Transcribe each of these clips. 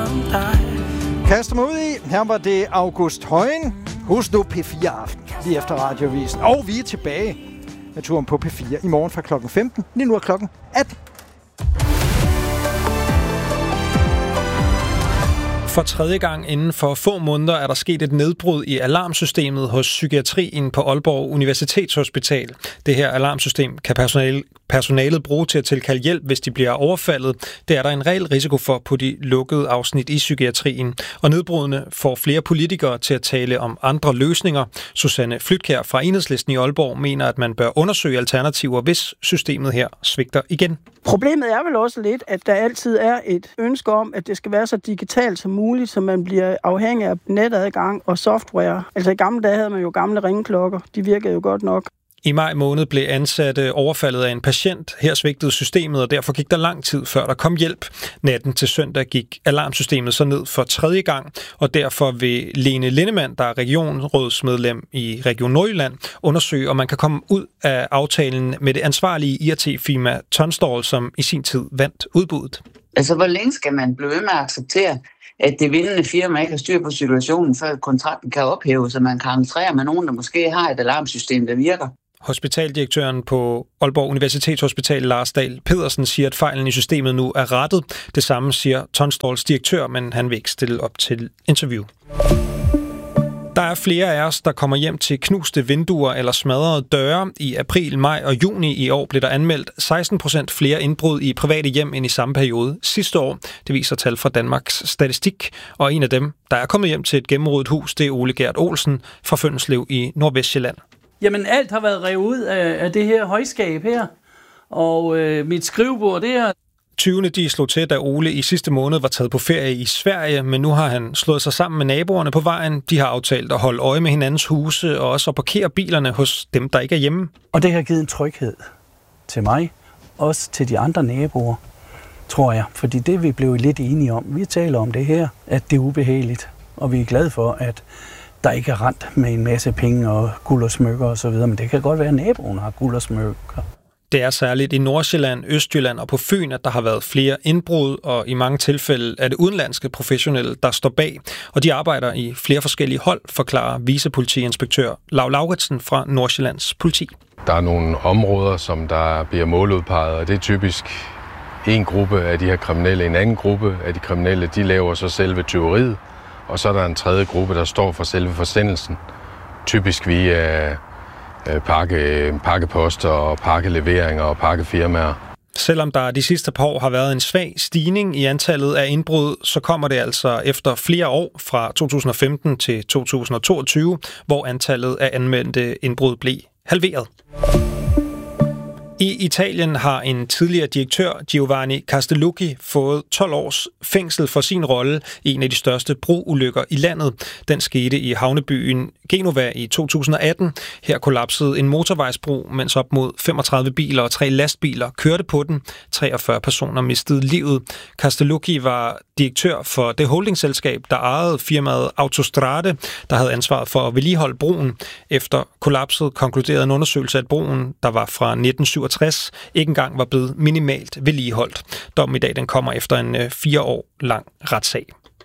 som dig. Kaster mig ud i. Her var det August Højen. Husk nu P4 Aften, lige efter Radiovisen. Og vi er tilbage med turen på P4 i morgen fra klokken 15. Lige nu er klokken 18. For tredje gang inden for få måneder er der sket et nedbrud i alarmsystemet hos psykiatrien på Aalborg Universitetshospital. Det her alarmsystem kan personalet bruge til at tilkalde hjælp, hvis de bliver overfaldet. Det er der en reel risiko for på de lukkede afsnit i psykiatrien. Og nedbrudene får flere politikere til at tale om andre løsninger. Susanne Flytkjær fra Enhedslisten i Aalborg mener, at man bør undersøge alternativer, hvis systemet her svigter igen. Problemet er vel også lidt, at der altid er et ønske om, at det skal være så digitalt som muligt, så man bliver afhængig af netadgang og software. Altså i gamle dage havde man jo gamle ringeklokker. De virkede jo godt nok. I maj måned blev ansatte overfaldet af en patient. Her svigtede systemet, og derfor gik der lang tid, før der kom hjælp. Natten til søndag gik alarmsystemet så ned for tredje gang, og derfor vil Lene Lindemann, der er regionsrådsmedlem i Region Nordjylland, undersøge, om man kan komme ud af aftalen med det ansvarlige IT-firma Tunstall, som i sin tid vandt udbuddet. Altså, hvor længe skal man blive ved med at acceptere, at det vindende firma ikke har styr på situationen, før kontrakten kan ophæves, så man kan entrere med nogen, der måske har et alarmsystem, der virker? Hospitaldirektøren på Aalborg Universitetshospital, Lars Dahl Pedersen, siger, at fejlen i systemet nu er rettet. Det samme siger Tunstalls direktør, men han vil ikke stille op til interview. Der er flere af os, der kommer hjem til knuste vinduer eller smadrede døre. I april, maj og juni i år blev der anmeldt 16% flere indbrud i private hjem end i samme periode sidste år. Det viser tal fra Danmarks Statistik. Og en af dem, der er kommet hjem til et gennemrodet hus, det er Ole Gert Olsen fra Fønslev i Nordvestjylland. Jamen, alt har været revet ud af det her højskab her, og mit skrivebord der. 20. de slog til, da Ole i sidste måned var taget på ferie i Sverige, men nu har han slået sig sammen med naboerne på vejen. De har aftalt at holde øje med hinandens huse og også at parkere bilerne hos dem, der ikke er hjemme. Og det har givet en tryghed til mig, også til de andre naboer, tror jeg. Fordi det vi blev lidt enige om, vi taler om det her, at det er ubehageligt, og vi er glade for, at der ikke er rent med en masse penge og guld og smykker osv., men det kan godt være, at naboen har guld og smykker. Det er særligt i Nordsjælland, Østjylland og på Fyn, at der har været flere indbrud, og i mange tilfælde er det udenlandske professionelle, der står bag. Og de arbejder i flere forskellige hold, forklarer vicepolitiinspektør Lau Lauritsen fra Nordsjællands politi. Der er nogle områder, som der bliver måludpeget, og det er typisk en gruppe af de her kriminelle. En anden gruppe af de kriminelle, de laver så selve tyveriet, og så er der en tredje gruppe, der står for selve forsendelsen. Typisk via pakkeposter og pakkeleveringer og pakkefirmaer. Selvom der de sidste par år har været en svag stigning i antallet af indbrud, så kommer det altså efter flere år fra 2015 til 2022, hvor antallet af anmeldte indbrud blev halveret. I Italien har en tidligere direktør, Giovanni Castellucci, fået 12 års fængsel for sin rolle i en af de største broulykker i landet. Den skete i havnebyen Genova i 2018. Her kollapsede en motorvejsbro, mens op mod 35 biler og 3 lastbiler kørte på den. 43 personer mistede livet. Castellucci var direktør for det holdingselskab, der ejede firmaet Autostrade, der havde ansvaret for at vedligeholde broen. Efter kollapset konkluderede en undersøgelse, at broen, der var fra 1967, ikke engang var blevet minimalt vedligeholdt. Dommen i dag den kommer efter en 4 år lang retssag.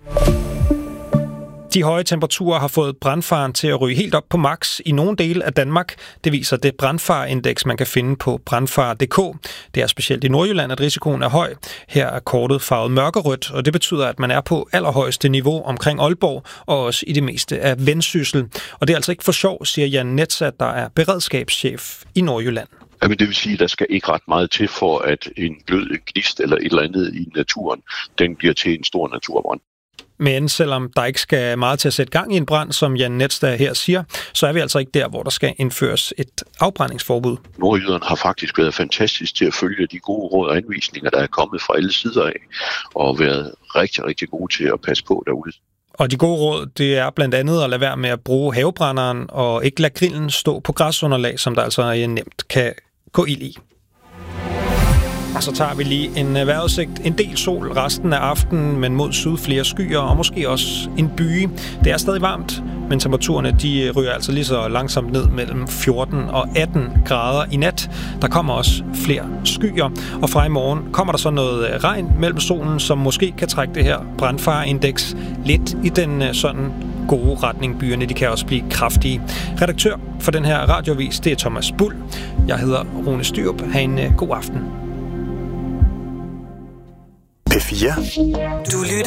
De høje temperaturer har fået brandfaren til at ryge helt op på max i nogle dele af Danmark. Det viser det brandfarindeks, man kan finde på brandfar.dk. Det er specielt i Nordjylland, at risikoen er høj. Her er kortet farvet mørkerødt, og det betyder, at man er på allerhøjeste niveau omkring Aalborg og også i det meste af Vendsyssel. Og det er altså ikke for sjov, siger Jan Netzat, der er beredskabschef i Nordjylland. Jamen, det vil sige, at der skal ikke ret meget til for, at en blød gnist eller et eller andet i naturen, den bliver til en stor naturbrand. Men selvom der ikke skal meget til at sætte gang i en brand, som Jan Netzat her siger, så er vi altså ikke der, hvor der skal indføres et afbrændingsforbud. Nordjyderne har faktisk været fantastisk til at følge de gode råd og anvisninger, der er kommet fra alle sider af, og været rigtig, rigtig gode til at passe på derude. Og de gode råd, det er blandt andet at lade være med at bruge havebrænderen og ikke lade grillen stå på græsunderlag, som der altså nemt kan gå ild i. Og så tager vi lige en vejrudsigt. En del sol resten af aftenen, men mod syd flere skyer og måske også en byge. Det er stadig varmt, men temperaturerne de ryger altså lige så langsomt ned mellem 14 og 18 grader i nat. Der kommer også flere skyer, og fra i morgen kommer der så noget regn mellem solen, som måske kan trække det her brandfareindeks lidt i den sådan gode retning. Byerne de kan også blive kraftige. Redaktør for den her radioavis, det er Thomas Bull. Jeg hedder Rune Styrup. Ha' en god aften. P4. Du lytter